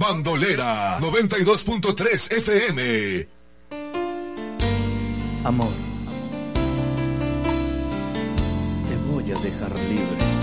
Bandolera 92.3 FM. Amor, te voy a dejar libre.